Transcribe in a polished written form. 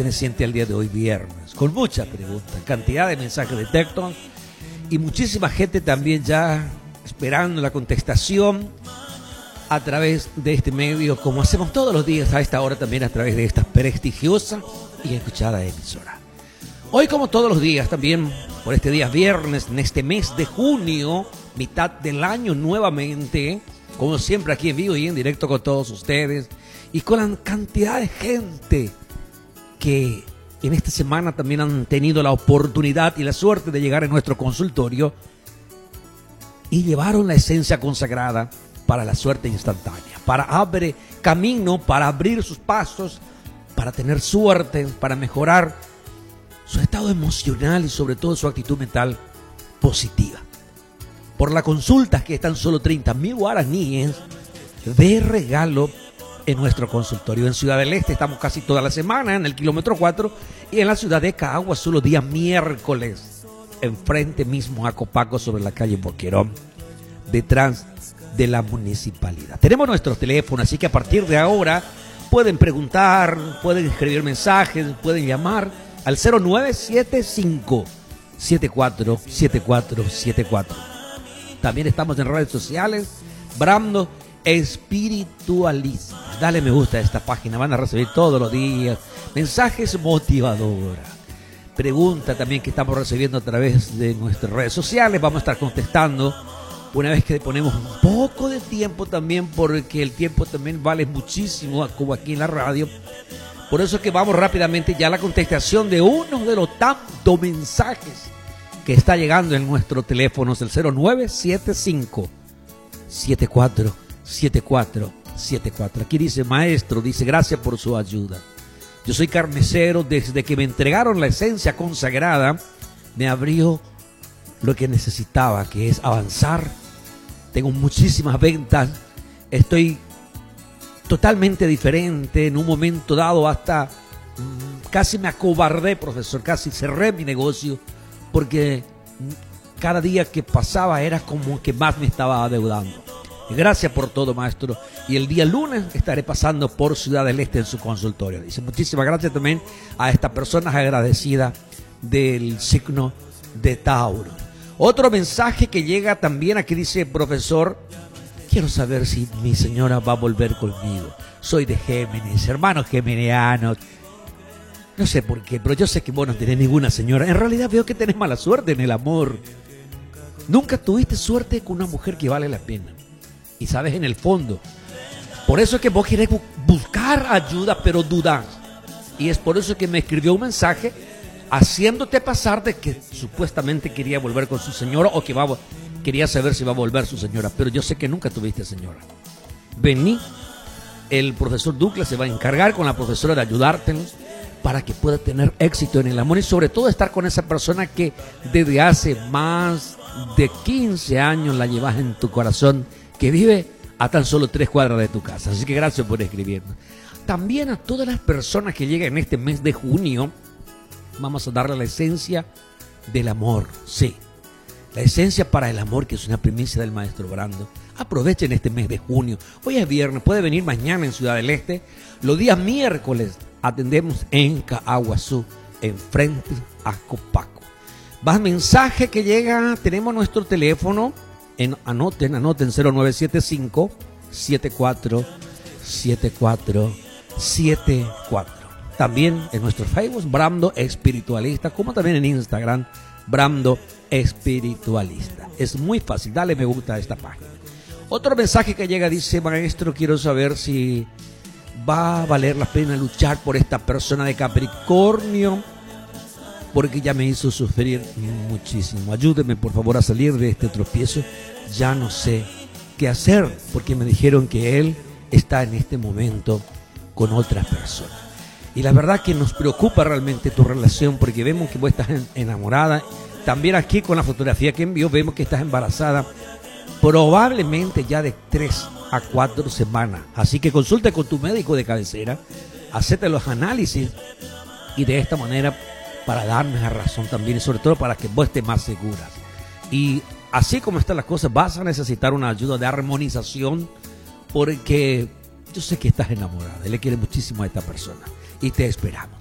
perteneciente al día de hoy, viernes, con muchas preguntas, cantidad de mensajes de texto y muchísima gente también ya esperando la contestación a través de este medio, como hacemos todos los días a esta hora también a través de esta prestigiosa y escuchada emisora. Hoy, como todos los días también, por este día viernes, en este mes de junio, mitad del año nuevamente, como siempre aquí en vivo y en directo con todos ustedes y con la cantidad de gente que en esta semana también han tenido la oportunidad y la suerte de llegar a nuestro consultorio y llevaron la esencia consagrada para la suerte instantánea, para abrir camino, para abrir sus pasos, para tener suerte, para mejorar su estado emocional y sobre todo su actitud mental positiva. Por la consulta que están solo 30.000 guaraníes de regalo en nuestro consultorio. En Ciudad del Este estamos casi toda la semana en el kilómetro 4 y en la ciudad de Cagua solo día miércoles, enfrente mismo a Copaco sobre la calle Boquerón, detrás de la municipalidad. Tenemos nuestros teléfonos, así que a partir de ahora pueden preguntar, pueden escribir mensajes, pueden llamar al 0975 747474. También estamos en redes sociales, Brando Espiritualista. Dale me gusta a esta página, van a recibir todos los días mensajes motivadores. Pregunta también que estamos recibiendo a través de nuestras redes sociales, vamos a estar contestando una vez que ponemos un poco de tiempo también, porque el tiempo también vale muchísimo, como aquí en la radio. Por eso es que vamos rápidamente ya a la contestación de uno de los tantos mensajes que está llegando en nuestro teléfono, es el 0975 747474. Aquí dice: maestro, dice, gracias por su ayuda. Yo soy carnicero, desde que me entregaron la esencia consagrada, me abrió lo que necesitaba, que es avanzar. Tengo muchísimas ventas, estoy totalmente diferente. En un momento dado hasta casi me acobardé, profesor, casi cerré mi negocio, porque cada día que pasaba era como que más me estaba adeudando. Gracias por todo, maestro. Y el día lunes estaré pasando por Ciudad del Este en su consultorio. Dice, muchísimas gracias también a esta persona agradecida del signo de Tauro. Otro mensaje que llega también aquí dice: profesor, quiero saber si mi señora va a volver conmigo. Soy de Géminis, hermanos geminianos. No sé por qué, pero yo sé que vos no tenés ninguna señora. En realidad veo que tenés mala suerte en el amor. Nunca tuviste suerte con una mujer que vale la pena. Y sabes en el fondo. Por eso es que vos querés buscar ayuda, pero dudás. Y es por eso que me escribió un mensaje haciéndote pasar de que supuestamente quería volver con su señora o que quería saber si va a volver su señora. Pero yo sé que nunca tuviste señora. Vení, el profesor Douglas se va a encargar con la profesora de ayudártelos para que pueda tener éxito en el amor y sobre todo estar con esa persona que desde hace más de 15 años la llevas en tu corazón, que vive a tan solo 3 cuadras de tu casa. Así que gracias por escribirnos. También a todas las personas que llegan en este mes de junio, vamos a darle la esencia del amor. Sí, la esencia para el amor, que es una primicia del maestro Brando. Aprovechen este mes de junio. Hoy es viernes, puede venir mañana en Ciudad del Este. Los días miércoles atendemos en Caaguazú, enfrente a Copaco. Más mensaje que llega, tenemos nuestro teléfono. Anoten 0975 747474. También en nuestro Facebook, Brando Espiritualista, como también en Instagram, Brando Espiritualista. Es muy fácil, dale me gusta a esta página. Otro mensaje que llega dice: maestro, quiero saber si va a valer la pena luchar por esta persona de Capricornio, porque ya me hizo sufrir muchísimo. Ayúdeme por favor a salir de este tropiezo. Ya no sé qué hacer, porque me dijeron que él está en este momento con otra persona. Y la verdad que nos preocupa realmente tu relación, porque vemos que vos estás enamorada. También aquí con la fotografía que envió vemos que estás embarazada, probablemente ya de 3 a 4 semanas. Así que consulte con tu médico de cabecera, hacete los análisis y de esta manera para darme la razón también, y sobre todo para que vos estés más segura. Y así como están las cosas, vas a necesitar una ayuda de armonización, porque yo sé que estás enamorada y le quieres muchísimo a esta persona y te esperamos.